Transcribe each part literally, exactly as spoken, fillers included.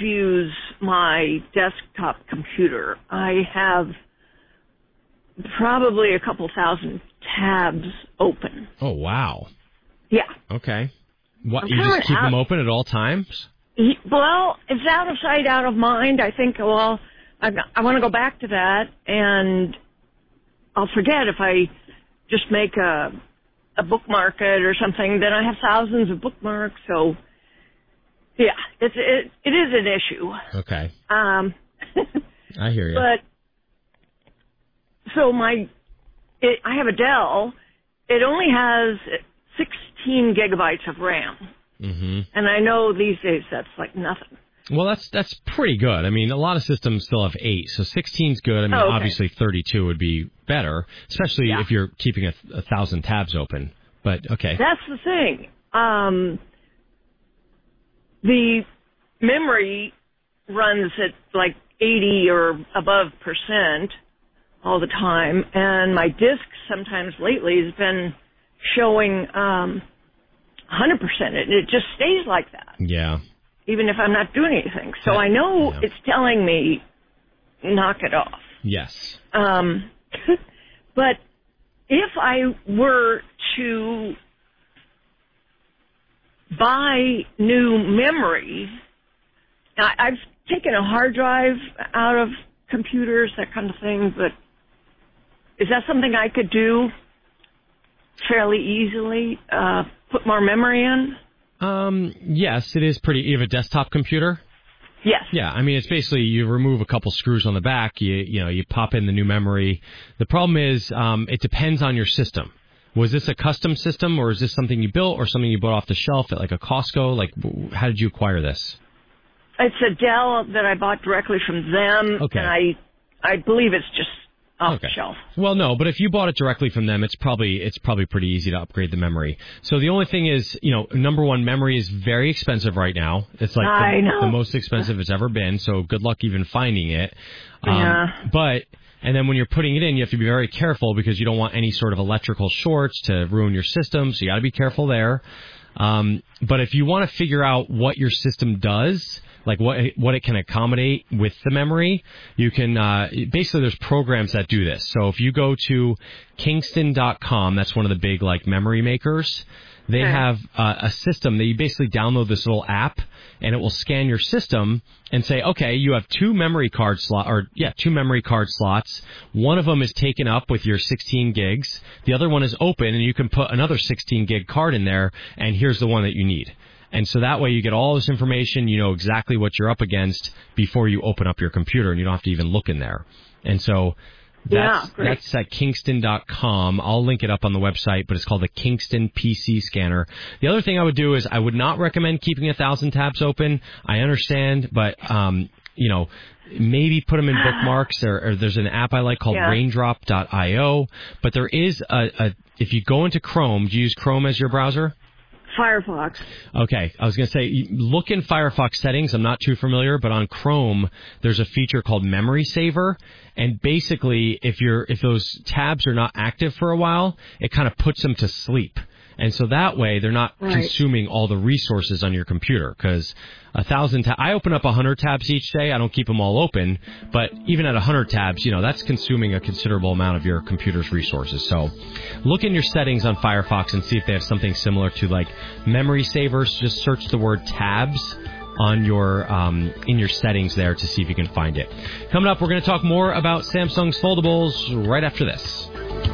abuse my desktop computer. I have probably a couple thousand tabs open. Oh, wow. Yeah. Okay. What, I'm you just keep out, them open at all times? He, well, it's out of sight, out of mind. I think, well, I, I want to go back to that, and I'll forget if I just make a, a bookmark it or something. Then I have thousands of bookmarks, so yeah, it's it, it is an issue. Okay. Um, I hear you. But so my, it, I have a Dell. It only has sixteen gigabytes of RAM. Mm-hmm. And I know these days that's like nothing. Well, that's that's pretty good. I mean, a lot of systems still have eight, so sixteen's good. I mean, oh, okay. Obviously thirty-two would be better, especially yeah. if you're keeping a, a thousand tabs open. But, okay. That's the thing. Um, the memory runs at like eighty or above percent all the time, and my disk sometimes lately has been showing um, one hundred percent. It, it just stays like that. Yeah. Even if I'm not doing anything. So I know yeah. it's telling me, knock it off. Yes. Um, but if I were to buy new memory, I, I've taken a hard drive out of computers, that kind of thing, but is that something I could do fairly easily, uh, put more memory in? Um, yes, it is pretty. You have a desktop computer? Yes. Yeah, I mean, it's basically you remove a couple screws on the back, you you know, you pop in the new memory. The problem is um, it depends on your system. Was this a custom system, or is this something you built, or something you bought off the shelf at like a Costco? Like, how did you acquire this? It's a Dell that I bought directly from them, okay. and I I believe it's just off okay. the shelf. Well, no, but if you bought it directly from them, it's probably it's probably pretty easy to upgrade the memory. So the only thing is, you know, number one, memory is very expensive right now. It's like I the, know. the most expensive it's ever been. So good luck even finding it. Um, yeah. But and then when you're putting it in, you have to be very careful because you don't want any sort of electrical shorts to ruin your system. So you got to be careful there. Um, but if you want to figure out what your system does, like what what it can accommodate with the memory, you can uh, basically there's programs that do this. So if you go to Kingston dot com, that's one of the big like memory makers. They okay. have uh, a system that you basically download this little app, and it will scan your system and say, okay, you have two memory card slot or yeah, two memory card slots. One of them is taken up with your sixteen gigs. The other one is open, and you can put another sixteen gig card in there, and here's the one that you need. And so that way you get all this information, you know exactly what you're up against before you open up your computer, and you don't have to even look in there. And so that's, yeah, great. that's at Kingston dot com. I'll link it up on the website, but it's called the Kingston P C Scanner. The other thing I would do is I would not recommend keeping a thousand tabs open. I understand, but, um, you know, maybe put them in bookmarks, or, or there's an app I like called yeah. raindrop dot io. But there is a, a, if you go into Chrome, do you use Chrome as your browser? Firefox. Okay, I was going to say, look in Firefox settings. I'm not too familiar, but on Chrome, there's a feature called Memory Saver, and basically, if you're if those tabs are not active for a while, it kind of puts them to sleep. And so that way, they're not right. consuming all the resources on your computer. Because a thousand, ta- I open up a hundred tabs each day. I don't keep them all open, but even at a hundred tabs, you know, that's consuming a considerable amount of your computer's resources. So, look in your settings on Firefox and see if they have something similar to like Memory Savers. Just search the word tabs on your um, in your settings there to see if you can find it. Coming up, we're going to talk more about Samsung's foldables right after this.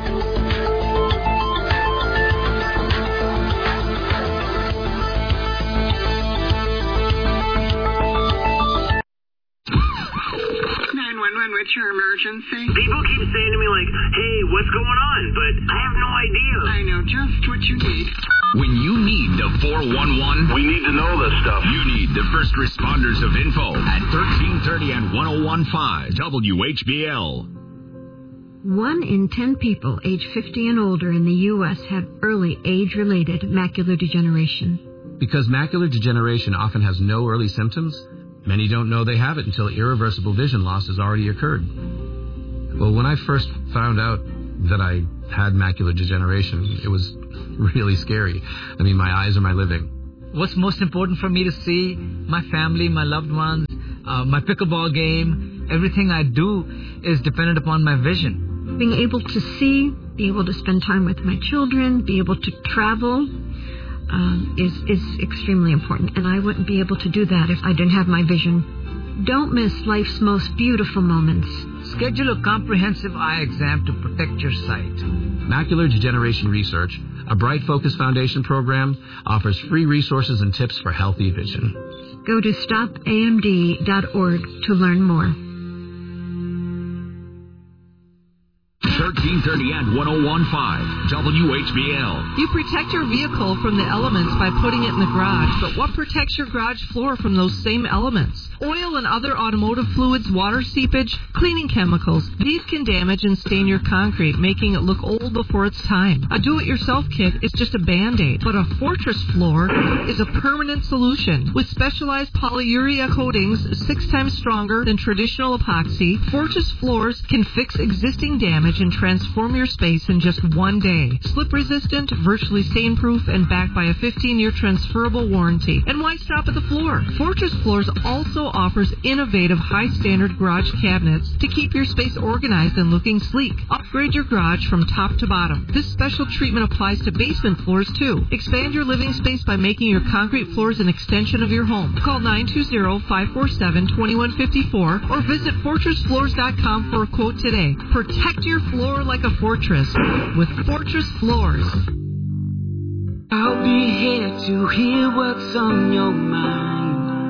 What's your emergency? People keep saying to me, like, hey, what's going on? But I have no idea. I know just what you need. When you need the four one one, we need to know this stuff. You need the first responders of info at thirteen thirty and ten fifteen W H B L. One in ten people age fifty and older in the U S have early age-related macular degeneration. Because macular degeneration often has no early symptoms, many don't know they have it until irreversible vision loss has already occurred. Well, when I first found out that I had macular degeneration, it was really scary. I mean, my eyes are my living. What's most important for me to see my family, my loved ones, uh, my pickleball game. Everything I do is dependent upon my vision. Being able to see, be able to spend time with my children, be able to travel um, is, is extremely important. And I wouldn't be able to do that if I didn't have my vision. Don't miss life's most beautiful moments. Schedule a comprehensive eye exam to protect your sight. Macular Degeneration Research, a Bright Focus Foundation program, offers free resources and tips for healthy vision. Go to stop A M D dot org to learn more. thirteen thirty and one oh one point five W H B L. You protect your vehicle from the elements by putting it in the garage, but what protects your garage floor from those same elements? Oil and other automotive fluids, water seepage, cleaning chemicals. These can damage and stain your concrete, making it look old before its time. A do-it-yourself kit is just a Band-Aid, but a Fortress floor is a permanent solution. With specialized polyurea coatings six times stronger than traditional epoxy, Fortress floors can fix existing damage and transform your space in just one day. Slip-resistant, virtually stain-proof, and backed by a fifteen-year transferable warranty. And why stop at the floor? Fortress Floors also offers innovative high-standard garage cabinets to keep your space organized and looking sleek. Upgrade your garage from top to bottom. This special treatment applies to basement floors, too. Expand your living space by making your concrete floors an extension of your home. Call nine two zero, five four seven, two one five four or visit fortress floors dot com for a quote today. Protect your floor like a fortress with Fortress Floors. I'll be here to hear what's on your mind.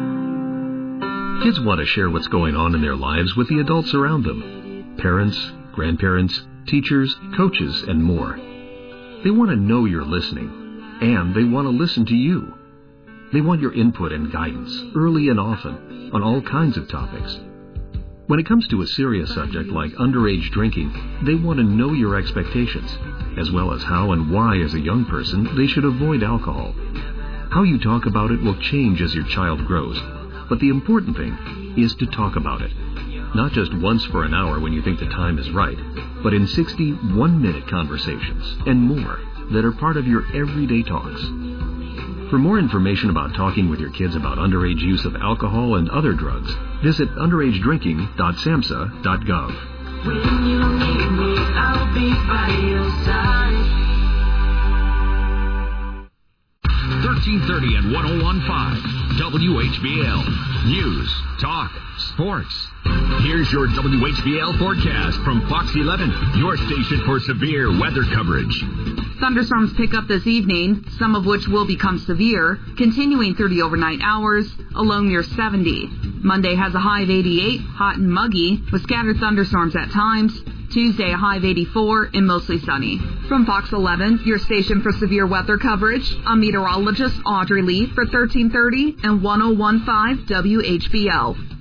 Kids want to share what's going on in their lives with the adults around them. Parents, grandparents, teachers, coaches, and more. They want to know you're listening, and they want to listen to you. They want your input and guidance, early and often, on all kinds of topics. When it comes to a serious subject like underage drinking, they want to know your expectations, as well as how and why as a young person they should avoid alcohol. How you talk about it will change as your child grows, but the important thing is to talk about it. Not just once for an hour when you think the time is right, but in sixty one-minute conversations and more that are part of your everyday talks. For more information about talking with your kids about underage use of alcohol and other drugs, visit underage drinking dot samhsa dot gov. When you need me, I'll be by your side. thirteen thirty and one oh one point five W H B L. News, talk, sports. Here's your W H B L forecast from Fox eleven, your station for severe weather coverage. Thunderstorms pick up this evening, some of which will become severe, continuing through the overnight hours, a low near seventy. Monday has a high of eighty-eight, hot and muggy, with scattered thunderstorms at times. Tuesday, a high of eighty-four and mostly sunny. From Fox eleven, your station for severe weather coverage, I'm meteorologist Audrey Lee for thirteen thirty and one oh one point five W H B L.